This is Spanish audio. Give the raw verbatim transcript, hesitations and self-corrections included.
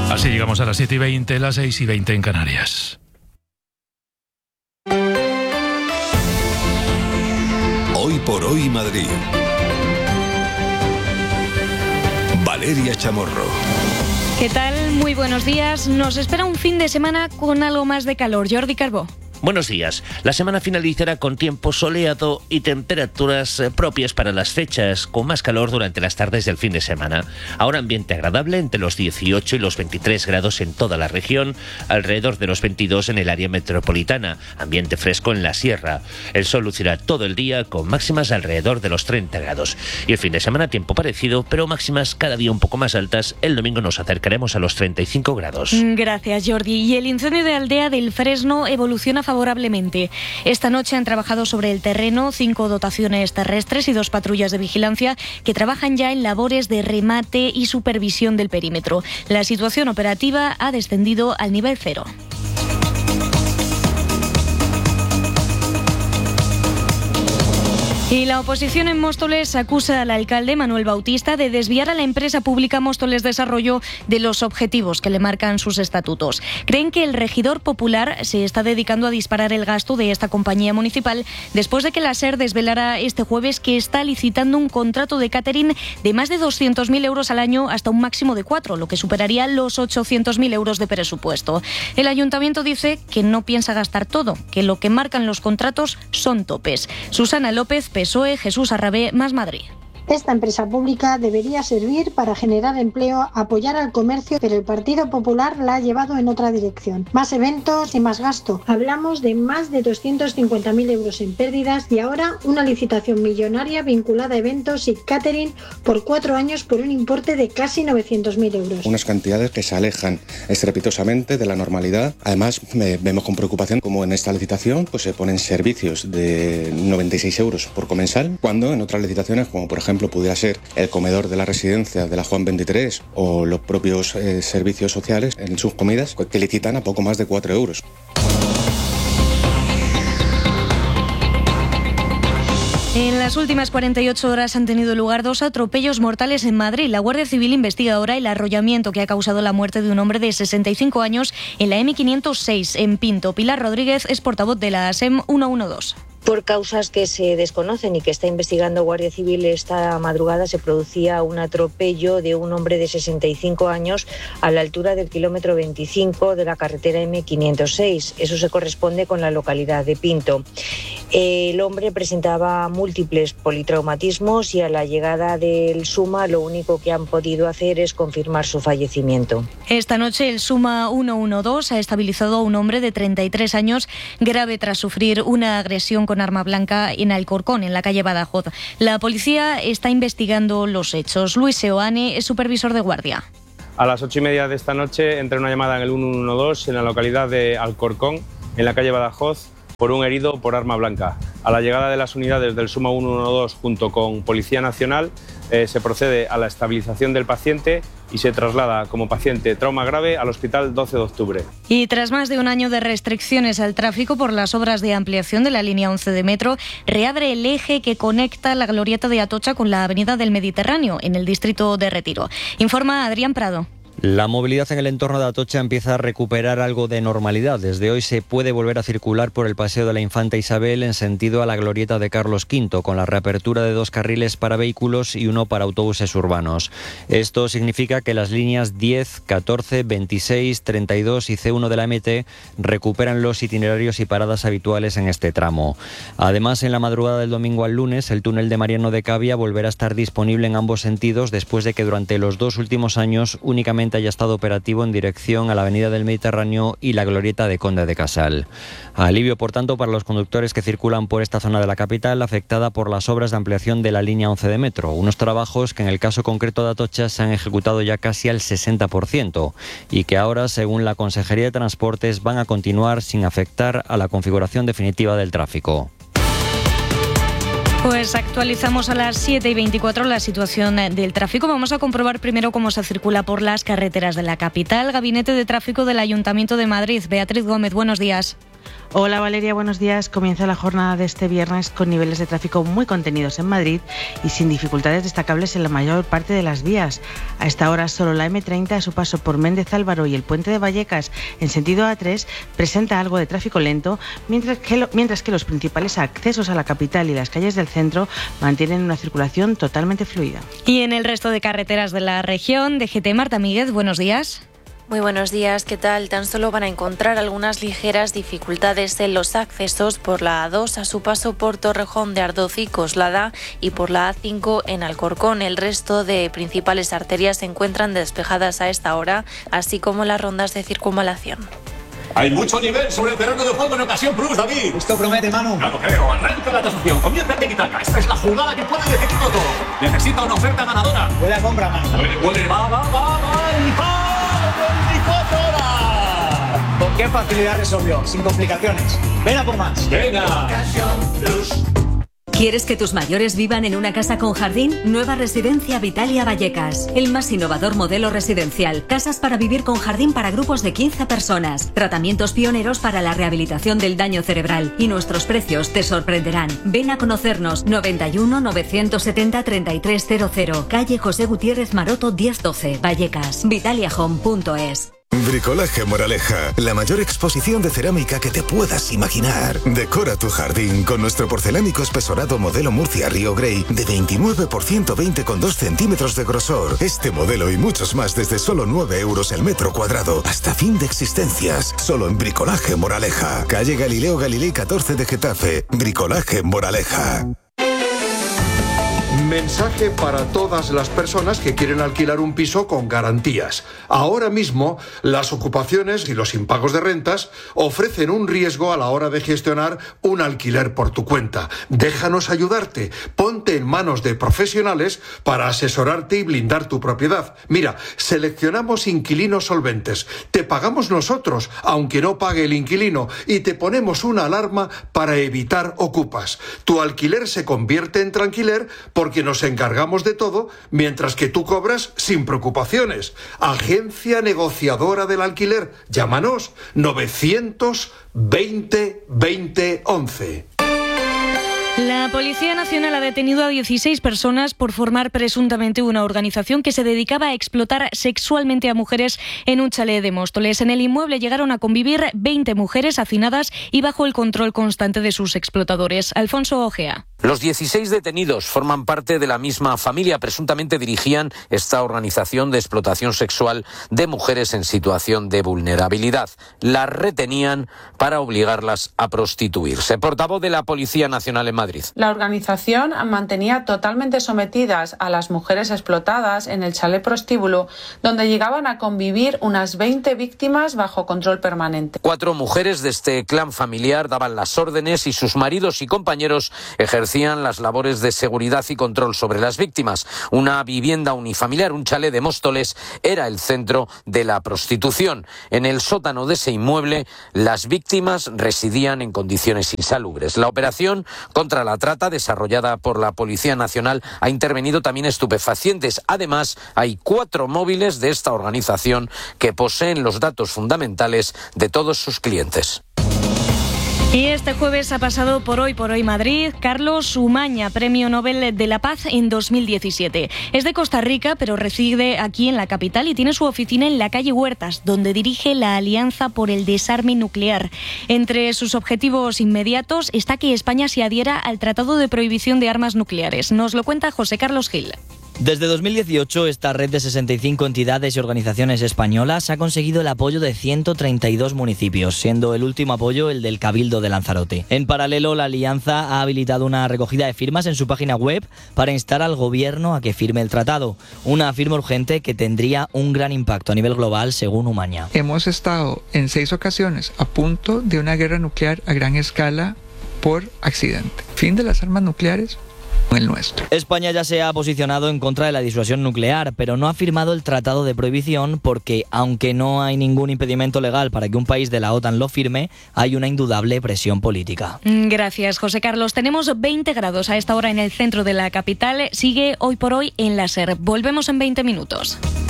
Así llegamos a las siete y veinte, las seis y veinte en Canarias. Hoy por hoy Madrid. Valeria Chamorro. ¿Qué tal? Muy buenos días. Nos espera un fin de semana con algo más de calor. Jordi Carbó. Buenos días. La semana finalizará con tiempo soleado y temperaturas propias para las fechas, con más calor durante las tardes del fin de semana. Ahora ambiente agradable entre los dieciocho y los veintitrés grados en toda la región, alrededor de los veintidós en el área metropolitana, ambiente fresco en la sierra. El sol lucirá todo el día con máximas alrededor de los treinta grados. Y el fin de semana tiempo parecido, pero máximas cada día un poco más altas. El domingo nos acercaremos a los treinta y cinco grados. Gracias, Jordi. Y el incendio de Aldea del Fresno evoluciona favorablemente. Esta noche han trabajado sobre el terreno cinco dotaciones terrestres y dos patrullas de vigilancia que trabajan ya en labores de remate y supervisión del perímetro. La situación operativa ha descendido al nivel cero. Y la oposición en Móstoles acusa al alcalde Manuel Bautista de desviar a la empresa pública Móstoles Desarrollo de los objetivos que le marcan sus estatutos. Creen que el regidor popular se está dedicando a disparar el gasto de esta compañía municipal después de que la SER desvelara este jueves que está licitando un contrato de catering de más de doscientos mil euros al año hasta un máximo de cuatro, lo que superaría los ochocientos mil euros de presupuesto. El ayuntamiento dice que no piensa gastar todo, que lo que marcan los contratos son topes. Susana López, P S O E, Jesús Arrabé, Más Madrid. Esta empresa pública debería servir para generar empleo, apoyar al comercio, pero el Partido Popular la ha llevado en otra dirección. Más eventos y más gasto. Hablamos de más de doscientos cincuenta mil euros en pérdidas y ahora una licitación millonaria vinculada a eventos y catering por cuatro años por un importe de casi novecientos mil euros. Unas cantidades que se alejan estrepitosamente de la normalidad. Además, me, vemos con preocupación como en esta licitación pues se ponen servicios de noventa y seis euros por comensal, cuando en otras licitaciones, como por ejemplo pudiera ser el comedor de la residencia de la Juan veintitrés o los propios eh, servicios sociales en sus comidas, que licitan a poco más de cuatro euros. En las últimas cuarenta y ocho horas han tenido lugar dos atropellos mortales en Madrid. La Guardia Civil investiga ahora el arrollamiento que ha causado la muerte de un hombre de sesenta y cinco años en la eme quinientos seis en Pinto. Pilar Rodríguez es portavoz de la S E M ciento doce. Por causas que se desconocen y que está investigando Guardia Civil, esta madrugada se producía un atropello de un hombre de sesenta y cinco años a la altura del kilómetro veinticinco de la carretera eme quinientos seis. Eso se corresponde con la localidad de Pinto. El hombre presentaba múltiples politraumatismos y a la llegada del SUMA lo único que han podido hacer es confirmar su fallecimiento. Esta noche el SUMA ciento doce ha estabilizado a un hombre de treinta y tres años grave tras sufrir una agresión con arma blanca en Alcorcón, en la calle Badajoz. La policía está investigando los hechos. Luis Seoane es supervisor de guardia. A las ocho y media de esta noche entra una llamada en el ciento doce en la localidad de Alcorcón, en la calle Badajoz, por un herido por arma blanca. A la llegada de las unidades del SUMA ciento doce junto con Policía Nacional eh, se procede a la estabilización del paciente y se traslada como paciente trauma grave al Hospital doce de octubre. Y tras más de un año de restricciones al tráfico por las obras de ampliación de la línea once de metro, reabre el eje que conecta la glorieta de Atocha con la avenida del Mediterráneo, en el distrito de Retiro. Informa Adrián Prado. La movilidad en el entorno de Atocha empieza a recuperar algo de normalidad. Desde hoy se puede volver a circular por el Paseo de la Infanta Isabel en sentido a la glorieta de Carlos quinto, con la reapertura de dos carriles para vehículos y uno para autobuses urbanos. Esto significa que las líneas diez, catorce, veintiséis, treinta y dos y ce uno de la eme te recuperan los itinerarios y paradas habituales en este tramo. Además, en la madrugada del domingo al lunes, el túnel de Mariano de Cavia volverá a estar disponible en ambos sentidos después de que durante los dos últimos años únicamente haya estado operativo en dirección a la avenida del Mediterráneo y la glorieta de Conde de Casal. Alivio, por tanto, para los conductores que circulan por esta zona de la capital afectada por las obras de ampliación de la línea once de metro, unos trabajos que en el caso concreto de Atocha se han ejecutado ya casi al sesenta por ciento y que ahora, según la Consejería de Transportes, van a continuar sin afectar a la configuración definitiva del tráfico. Pues actualizamos a las siete y veinticuatro la situación del tráfico. Vamos a comprobar primero cómo se circula por las carreteras de la capital. Gabinete de Tráfico del Ayuntamiento de Madrid. Beatriz Gómez, buenos días. Hola Valeria, buenos días. Comienza la jornada de este viernes con niveles de tráfico muy contenidos en Madrid y sin dificultades destacables en la mayor parte de las vías. A esta hora solo la eme treinta a su paso por Méndez Álvaro y el puente de Vallecas en sentido A tres presenta algo de tráfico lento, mientras que, lo, mientras que los principales accesos a la capital y las calles del centro mantienen una circulación totalmente fluida. Y en el resto de carreteras de la región, D G T, Marta Míguez, buenos días. Muy buenos días, ¿qué tal? Tan solo van a encontrar algunas ligeras dificultades en los accesos por la A dos a su paso por Torrejón de Ardoz y Coslada y por la A cinco en Alcorcón. El resto de principales arterias se encuentran despejadas a esta hora, así como las rondas de circunvalación. Hay mucho nivel sobre el terreno de juego en ocasión plus, David. Esto promete, Manu. No lo creo. Arranca la tasación. Comienza el tiki-taka. Esta es la jugada que puede decidirlo todo. Necesita una oferta ganadora. Buena compra, Manu. Puede, puede. Va, va, va, va. Y va. veinticuatro horas. ¿Con qué facilidad resolvió? Sin complicaciones. Ven a por más. Venga. ¿Quieres que tus mayores vivan en una casa con jardín? Nueva Residencia Vitalia Vallecas. El más innovador modelo residencial. Casas para vivir con jardín para grupos de quince personas. Tratamientos pioneros para la rehabilitación del daño cerebral. Y nuestros precios te sorprenderán. Ven a conocernos. noventa y uno, novecientos setenta, treinta y tres cero cero. Calle José Gutiérrez Maroto diez doce. Vallecas. Vitalia Home punto es. Bricolaje Moraleja, la mayor exposición de cerámica que te puedas imaginar. Decora tu jardín con nuestro porcelánico espesorado modelo Murcia Río Grey de veintinueve por ciento veinte con dos centímetros de grosor. Este modelo y muchos más desde solo nueve euros el metro cuadrado. Hasta fin de existencias. Solo en Bricolaje Moraleja. Calle Galileo Galilei catorce de Getafe. Bricolaje Moraleja. Mensaje para todas las personas que quieren alquilar un piso con garantías. Ahora mismo, las ocupaciones y los impagos de rentas ofrecen un riesgo a la hora de gestionar un alquiler por tu cuenta. Déjanos ayudarte. Ponte en manos de profesionales para asesorarte y blindar tu propiedad. Mira, seleccionamos inquilinos solventes. Te pagamos nosotros, aunque no pague el inquilino, y te ponemos una alarma para evitar ocupas. Tu alquiler se convierte en tranquiler porque nos encargamos de todo, mientras que tú cobras sin preocupaciones. Agencia negociadora del alquiler. Llámanos novecientos veinte veinte once. La Policía Nacional ha detenido a dieciséis personas por formar presuntamente una organización que se dedicaba a explotar sexualmente a mujeres en un chalet de Móstoles. En el inmueble llegaron a convivir veinte mujeres hacinadas y bajo el control constante de sus explotadores. Alfonso Ojea. Los dieciséis detenidos forman parte de la misma familia. Presuntamente dirigían esta organización de explotación sexual de mujeres en situación de vulnerabilidad. Las retenían para obligarlas a prostituirse. Portavoz de la Policía Nacional en Madrid. La organización mantenía totalmente sometidas a las mujeres explotadas en el chalet prostíbulo, donde llegaban a convivir unas veinte víctimas bajo control permanente. Cuatro mujeres de este clan familiar daban las órdenes y sus maridos y compañeros ejercían las labores de seguridad y control sobre las víctimas. Una vivienda unifamiliar, un chalet de Móstoles, era el centro de la prostitución. En el sótano de ese inmueble, las víctimas residían en condiciones insalubres. La operación contra la trata, desarrollada por la Policía Nacional, ha intervenido también estupefacientes. Además, hay cuatro móviles de esta organización que poseen los datos fundamentales de todos sus clientes. Y este jueves ha pasado por Hoy por Hoy Madrid Carlos Umaña, Premio Nobel de la Paz en dos mil diecisiete. Es de Costa Rica, pero reside aquí en la capital y tiene su oficina en la calle Huertas, donde dirige la Alianza por el Desarme Nuclear. Entre sus objetivos inmediatos está que España se adhiera al Tratado de Prohibición de Armas Nucleares. Nos lo cuenta José Carlos Gil. Desde dos mil dieciocho, esta red de sesenta y cinco entidades y organizaciones españolas ha conseguido el apoyo de ciento treinta y dos municipios, siendo el último apoyo el del Cabildo de Lanzarote. En paralelo, la Alianza ha habilitado una recogida de firmas en su página web para instar al gobierno a que firme el tratado. Una firma urgente que tendría un gran impacto a nivel global, según Umaña. Hemos estado en seis ocasiones a punto de una guerra nuclear a gran escala por accidente. Fin de las armas nucleares. El nuestro. España ya se ha posicionado en contra de la disuasión nuclear, pero no ha firmado el Tratado de Prohibición porque, aunque no hay ningún impedimento legal para que un país de la OTAN lo firme, hay una indudable presión política. Gracias, José Carlos. Tenemos veinte grados a esta hora en el centro de la capital. Sigue Hoy por Hoy en la SER. Volvemos en veinte minutos.